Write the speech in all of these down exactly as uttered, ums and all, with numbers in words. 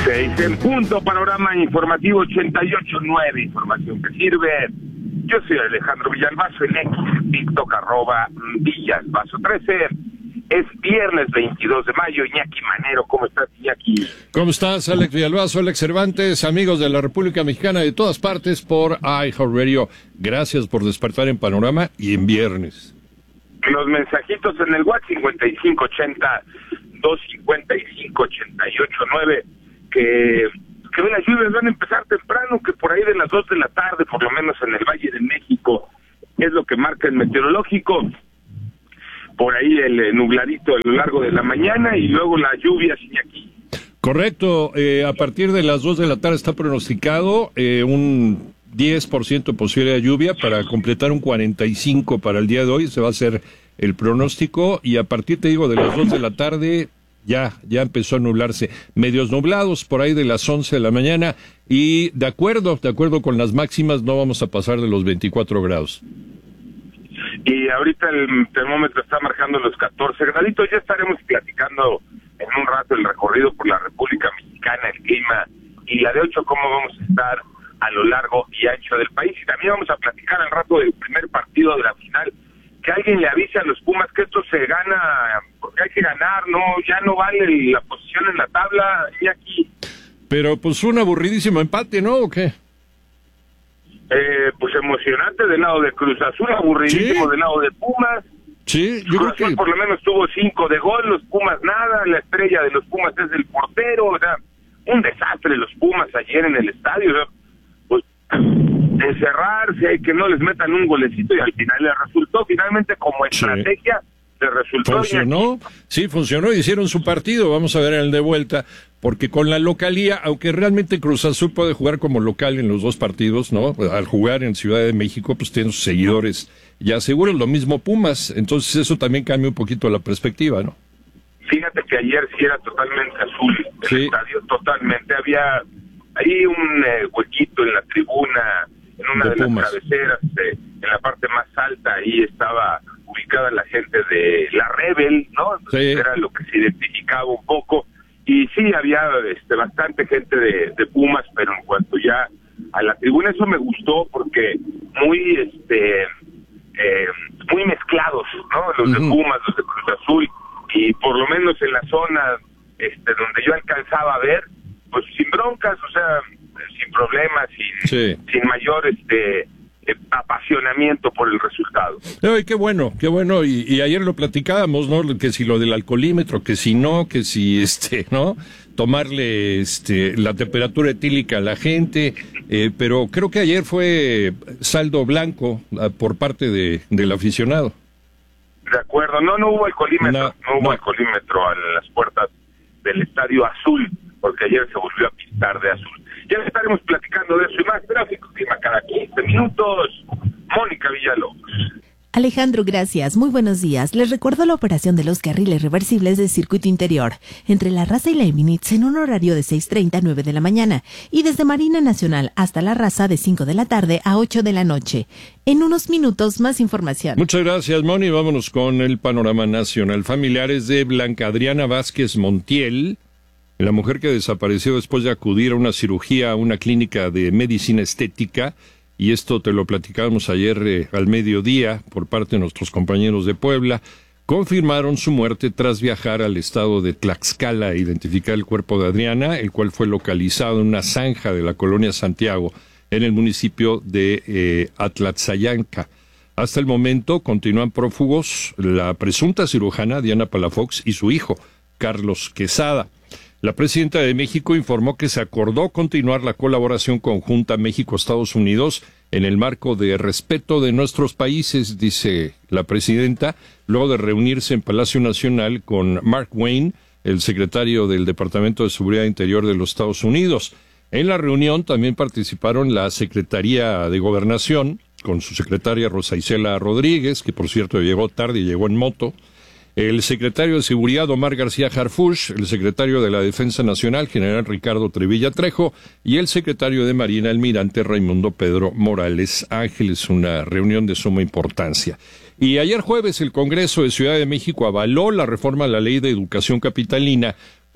Seis en punto, panorama informativo ochenta y ocho nueve, información que sirve. Yo soy Alejandro Villalbazo, en X, TikTok, arroba Villalbazo trece. Es viernes veintidós de mayo. Iñaki Manero, ¿cómo estás, Iñaki? ¿Cómo estás, Alex Villalbazo, Alex Cervantes, amigos de la República Mexicana de todas partes por iHeartRadio? Gracias por despertar en Panorama y en viernes. Los mensajitos en el WhatsApp cincuenta y cinco ochenta, doscientos cincuenta y cinco, ochenta y ocho nueve, que, que las lluvias van a empezar temprano, que por ahí de las dos de la tarde, por lo menos en el Valle de México, es lo que marca el meteorológico. Por ahí el nubladito a lo largo de la mañana y luego la lluvia sigue aquí. Correcto, eh, a partir de las dos de la tarde está pronosticado eh, un diez por ciento de posibilidad de lluvia para completar un cuarenta y cinco por ciento para el día de hoy. Se va a hacer el pronóstico y a partir, te digo, de las dos de la tarde ya, ya empezó a nublarse. Medios nublados por ahí de las once de la mañana y de acuerdo, de acuerdo con las máximas no vamos a pasar de los veinticuatro grados. Y ahorita el termómetro está marcando los catorce graditos. Ya estaremos platicando en un rato el recorrido por la República Mexicana, el clima y la de ocho, cómo vamos a estar a lo largo y ancho del país. Y también vamos a platicar al rato del primer partido de la final. Que alguien le avise a los Pumas que esto se gana porque hay que ganar, no, ya no vale la posición en la tabla, y aquí. Pero pues un aburridísimo empate, ¿no? ¿O qué? Eh, pues emocionante del lado de Cruz Azul, aburridísimo ¿Sí? del lado de Pumas. Sí, yo Cruz creo Azul que... por lo menos tuvo cinco de gol, los Pumas nada, la estrella de los Pumas es el portero, o sea, un desastre los Pumas ayer en el estadio, o sea, pues encerrarse, que no les metan un golecito y al final les resultó, finalmente como estrategia sí. les resultó. Funcionó, sí, funcionó, hicieron su partido, vamos a ver el de vuelta. Porque con la localía, aunque realmente Cruz Azul puede jugar como local en los dos partidos, ¿no? Al jugar en Ciudad de México, pues tiene sus seguidores ya seguros, lo mismo Pumas, entonces eso también cambia un poquito la perspectiva, ¿no? Fíjate que ayer sí era totalmente azul el sí. estadio, totalmente, había ahí un eh, huequito en la tribuna, en una de, de las cabeceras, eh, en la parte más alta, ahí estaba ubicada la gente de la Rebel, ¿no? Entonces sí. Era lo que se identificaba un poco. Y sí, había este, bastante gente de, de Pumas, pero en cuanto ya a la tribuna, eso me gustó porque muy este eh, muy mezclados, ¿no? Los uh-huh. de Pumas, los de Cruz Azul, y por lo menos en la zona este donde yo alcanzaba a ver, pues sin broncas, o sea, sin problemas, sin, sí. sin mayor este Eh, apasionamiento por el resultado. Ay, qué bueno, qué bueno, y, y ayer lo platicábamos, ¿no? Que si lo del alcoholímetro, que si no, que si este, ¿no? Tomarle este la temperatura etílica a la gente, eh, pero creo que ayer fue saldo blanco uh, por parte de del aficionado. De acuerdo, no, no hubo alcoholímetro, no, no hubo no. alcoholímetro a las puertas del Estadio Azul, porque ayer se volvió a pintar de azul. Ya estaremos platicando de eso y más. Tráfico, clima cada quince minutos. Mónica Villalobos. Alejandro, gracias. Muy buenos días. Les recuerdo la operación de los carriles reversibles del circuito interior entre La Raza y la Eminitz en un horario de seis treinta a nueve de la mañana y desde Marina Nacional hasta La Raza de cinco de la tarde a ocho de la noche. En unos minutos, más información. Muchas gracias, Moni. Vámonos con el panorama nacional. Familiares de Blanca Adriana Vázquez Montiel, la mujer que desapareció después de acudir a una cirugía a una clínica de medicina estética, y esto te lo platicábamos ayer eh, al mediodía por parte de nuestros compañeros de Puebla, confirmaron su muerte tras viajar al estado de Tlaxcala e identificar el cuerpo de Adriana, el cual fue localizado en una zanja de la colonia Santiago, en el municipio de eh, Atlatzayanca. Hasta el momento continúan prófugos la presunta cirujana Diana Palafox y su hijo, Carlos Quesada. La presidenta de México informó que se acordó continuar la colaboración conjunta México-Estados Unidos en el marco de respeto de nuestros países, dice la presidenta, luego de reunirse en Palacio Nacional con Mark Wayne, el secretario del Departamento de Seguridad Interior de los Estados Unidos. En la reunión también participaron la Secretaría de Gobernación, con su secretaria Rosa Isela Rodríguez, que por cierto llegó tarde y llegó en moto, el secretario de Seguridad Omar García Harfuch, el secretario de la Defensa Nacional general Ricardo Trevilla Trejo y el secretario de Marina almirante Raimundo Pedro Morales Ángeles, una reunión de suma importancia. Y ayer jueves el Congreso de Ciudad de México avaló la reforma a la Ley de Educación Capitalina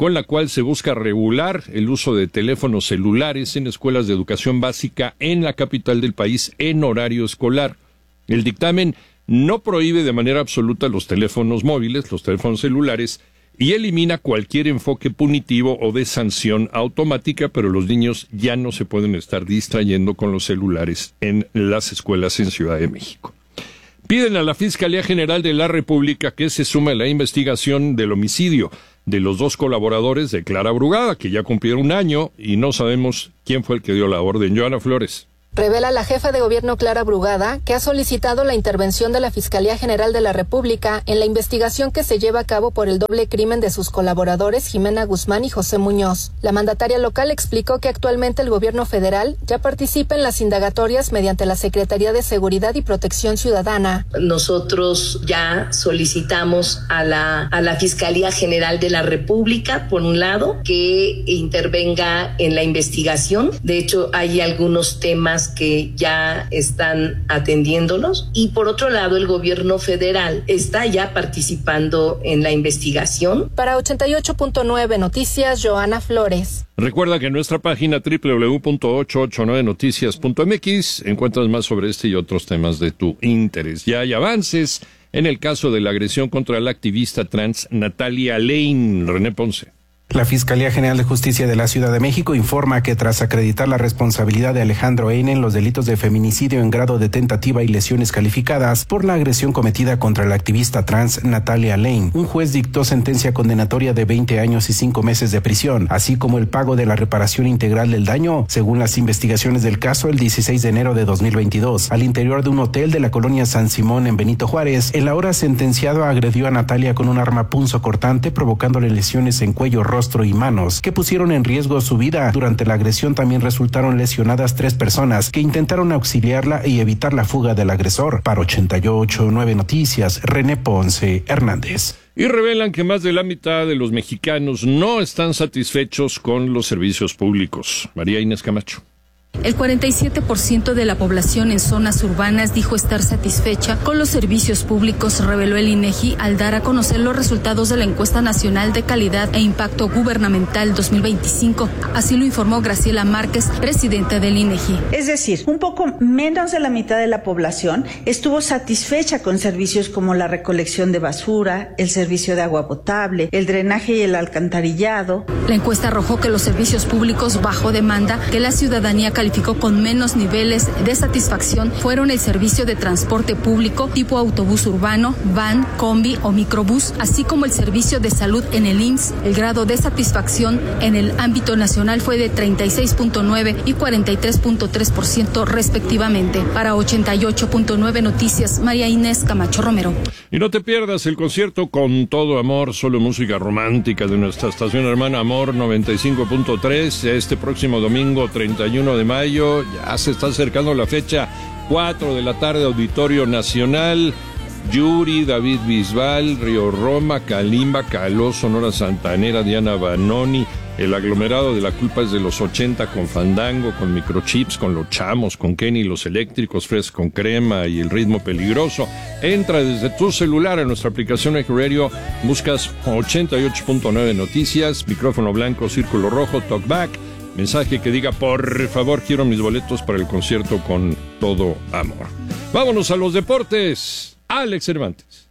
con la cual se busca regular el uso de teléfonos celulares en escuelas de educación básica en la capital del país en horario escolar. El dictamen no prohíbe de manera absoluta los teléfonos móviles, los teléfonos celulares, y elimina cualquier enfoque punitivo o de sanción automática, pero los niños ya no se pueden estar distrayendo con los celulares en las escuelas en Ciudad de México. Piden a la Fiscalía General de la República que se sume a la investigación del homicidio de los dos colaboradores de Clara Brugada, que ya cumplieron un año y no sabemos quién fue el que dio la orden. Joana Flores. Revela la jefa de gobierno Clara Brugada que ha solicitado la intervención de la Fiscalía General de la República en la investigación que se lleva a cabo por el doble crimen de sus colaboradores Jimena Guzmán y José Muñoz. La mandataria local explicó que actualmente el gobierno federal ya participa en las indagatorias mediante la Secretaría de Seguridad y Protección Ciudadana. Nosotros ya solicitamos a la, a la Fiscalía General de la República, por un lado, que intervenga en la investigación. De hecho, hay algunos temas que ya están atendiéndolos, y por otro lado el gobierno federal está ya participando en la investigación. Para ochenta y ocho punto nueve Noticias, Joana Flores. Recuerda que en nuestra página doble u doble u doble u punto ochocientos ochenta y nueve noticias punto m x encuentras más sobre este y otros temas de tu interés. Ya hay avances en el caso de la agresión contra la activista trans Natalia Lane. René Ponce. La Fiscalía General de Justicia de la Ciudad de México informa que tras acreditar la responsabilidad de Alejandro N. en los delitos de feminicidio en grado de tentativa y lesiones calificadas por la agresión cometida contra la activista trans Natalia Lane, un juez dictó sentencia condenatoria de veinte años y cinco meses de prisión, así como el pago de la reparación integral del daño, según las investigaciones del caso. El dieciséis de enero de dos mil veintidós, al interior de un hotel de la colonia San Simón en Benito Juárez, el ahora sentenciado agredió a Natalia con un arma punzocortante, provocándole lesiones en cuello, rostro y manos que pusieron en riesgo su vida. Durante la agresión también resultaron lesionadas tres personas que intentaron auxiliarla y evitar la fuga del agresor. Para ochenta y ocho punto nueve Noticias, René Ponce Hernández. Y revelan que más de la mitad de los mexicanos no están satisfechos con los servicios públicos. María Inés Camacho. El cuarenta y siete por ciento de la población en zonas urbanas dijo estar satisfecha con los servicios públicos, reveló el INEGI al dar a conocer los resultados de la Encuesta Nacional de Calidad e Impacto Gubernamental dos mil veinticinco. Así lo informó Graciela Márquez, presidenta del INEGI. Es decir, un poco menos de la mitad de la población estuvo satisfecha con servicios como la recolección de basura, el servicio de agua potable, el drenaje y el alcantarillado. La encuesta arrojó que los servicios públicos bajo demanda que la ciudadanía calificó con menos niveles de satisfacción fueron el servicio de transporte público tipo autobús urbano, van, combi o microbús, así como el servicio de salud en el I M S S. El grado de satisfacción en el ámbito nacional fue de treinta y seis punto nueve y cuarenta y tres punto tres por ciento respectivamente. Para ochenta y ocho punto nueve Noticias, María Inés Camacho Romero. Y no te pierdas el concierto Con Todo Amor, solo música romántica de nuestra estación hermana Amor noventa y cinco punto tres, este próximo domingo treinta y uno de mayo. Ya se está acercando la fecha, cuatro de la tarde, Auditorio Nacional. Yuri, David Bisbal, Río Roma, Kalimba, Caló, Sonora Santanera, Diana Banoni. El aglomerado de La Culpa es de los ochenta, con Fandango, con Microchips, con Los Chamos, con Kenny, Los Eléctricos, Fres con Crema y El Ritmo Peligroso. Entra desde tu celular a nuestra aplicación iHeartRadio, buscas ochenta y ocho punto nueve Noticias, micrófono blanco, círculo rojo, talkback, mensaje que diga por favor quiero mis boletos para el concierto Con Todo Amor. Vámonos a los deportes. Alex Cervantes.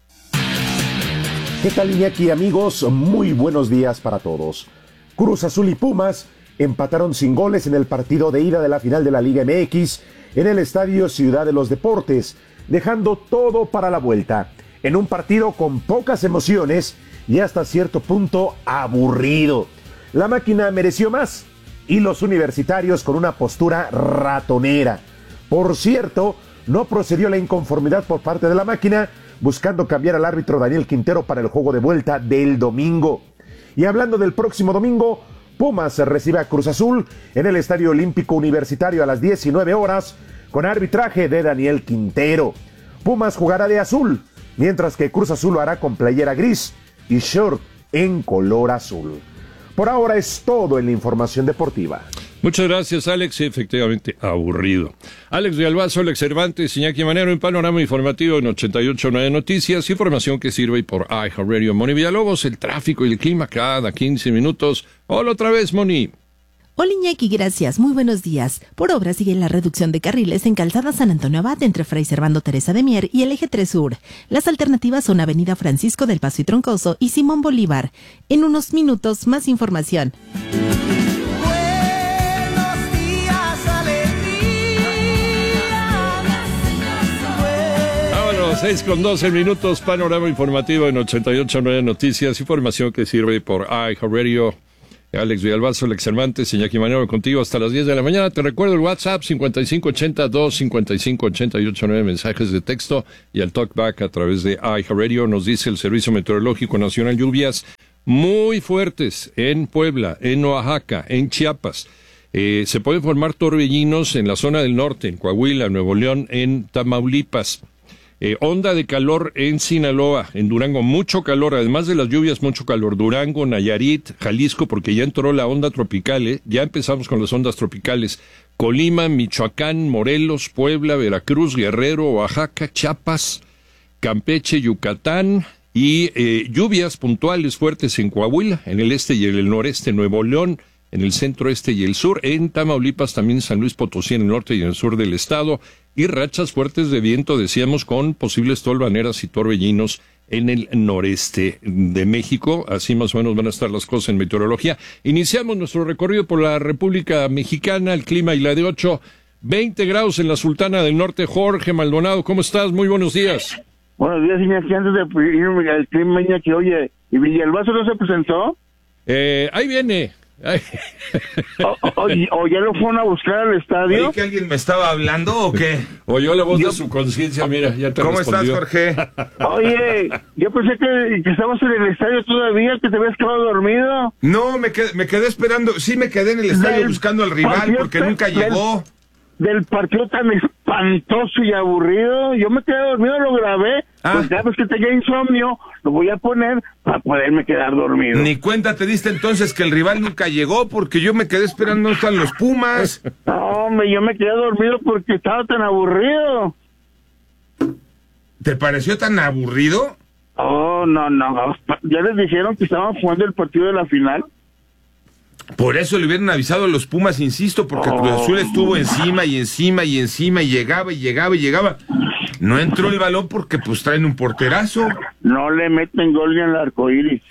¿Qué tal, Iñaki, amigos? Muy buenos días para todos. Cruz Azul y Pumas empataron sin goles en el partido de ida de la final de la Liga M X en el Estadio Ciudad de los Deportes, dejando todo para la vuelta, en un partido con pocas emociones y hasta cierto punto aburrido. La máquina mereció más y los universitarios con una postura ratonera. Por cierto, no procedió la inconformidad por parte de la máquina, buscando cambiar al árbitro Daniel Quintero para el juego de vuelta del domingo. Y hablando del próximo domingo, Pumas recibe a Cruz Azul en el Estadio Olímpico Universitario a las diecinueve horas con arbitraje de Daniel Quintero. Pumas jugará de azul, mientras que Cruz Azul lo hará con playera gris y short en color azul. Por ahora es todo en la información deportiva. Muchas gracias, Alex. Efectivamente, aburrido. Alex de Albazo, Alex Cervantes, Iñaki Manero en Panorama Informativo en ochenta y ocho punto nueve Noticias. Información que sirve por iHeartRadio. Moni Villalobos, el tráfico y el clima cada quince minutos. Hola otra vez, Moni. Hola Iñaki, gracias. Muy buenos días. Por obra sigue la reducción de carriles en Calzada San Antonio Abad entre Fray Servando Teresa de Mier y el Eje tres Sur. Las alternativas son Avenida Francisco del Paso y Troncoso y Simón Bolívar. En unos minutos, más información. Buenos días, alegría. Vámonos, seis con doce minutos. Panorama Informativo en ochenta y ocho punto nueve Noticias. Información que sirve por iHeartRadio. Alex Villalbazo, Alex Cervantes, Iñaki Manero contigo hasta las diez de la mañana. Te recuerdo el WhatsApp cincuenta y cinco ochenta dos cincuenta y cinco ochenta y ocho nueve, mensajes de texto y el talkback a través de iHeartRadio. Nos dice el Servicio Meteorológico Nacional, lluvias muy fuertes en Puebla, en Oaxaca, en Chiapas. Eh, se pueden formar torbellinos en la zona del norte, en Coahuila, Nuevo León, en Tamaulipas. Eh, onda de calor en Sinaloa, en Durango, mucho calor, además de las lluvias, mucho calor. Durango, Nayarit, Jalisco, porque ya entró la onda tropical, ¿eh? Ya empezamos con las ondas tropicales. Colima, Michoacán, Morelos, Puebla, Veracruz, Guerrero, Oaxaca, Chiapas, Campeche, Yucatán y eh, lluvias puntuales fuertes en Coahuila, en el este y en el noreste, Nuevo León, en el centro este y el sur, en Tamaulipas, también San Luis Potosí en el norte y en el sur del estado, y rachas fuertes de viento, decíamos, con posibles tolvaneras y torbellinos en el noreste de México. Así más o menos van a estar las cosas en meteorología. Iniciamos nuestro recorrido por la República Mexicana, el clima y la de ocho, veinte grados en la Sultana del Norte. Jorge Maldonado, ¿cómo estás? Muy buenos días. Buenos días, Iñaki. Antes de irme al clima, Iñaki, oye, ¿y Villalbazo no se presentó? Eh, ahí viene. o, o, o ya lo fueron a buscar al estadio. ¿Oye, que alguien me estaba hablando o qué? Oyó la voz yo, de su conciencia, mira, ya te ¿Cómo respondió. estás, Jorge? Oye, yo pensé que, que estabas en el estadio todavía, que te habías quedado dormido. No, me quedé, me quedé esperando, sí me quedé en el estadio del buscando al rival porque nunca del, llegó. Del partido tan espantoso y aburrido, yo me quedé dormido, lo grabé, ah. Pues cada vez que tenga insomnio, lo voy a poner para poderme quedar dormido. Ni cuenta te diste entonces que el rival nunca llegó, porque yo me quedé esperando dónde están los Pumas. No, hombre, yo me quedé dormido porque estaba tan aburrido. ¿Te pareció tan aburrido? Oh, no, no, ya les dijeron que estaban jugando el partido de la final. Por eso le hubieran avisado a los Pumas, insisto, porque Cruz Azul estuvo encima y encima y encima y llegaba y llegaba y llegaba. No entró el balón porque pues traen un porterazo. No le meten gol ni al arcoíris.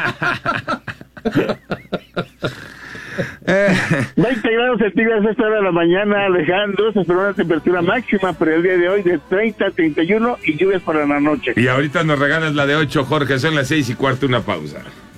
veinte grados centígrados a esta hora de la mañana, Alejandro. Se espera una temperatura máxima para el día de hoy de treinta a treinta y uno y lluvias para la noche. Y ahorita nos regalas la de ocho, Jorge. Son las seis y cuarto, una pausa.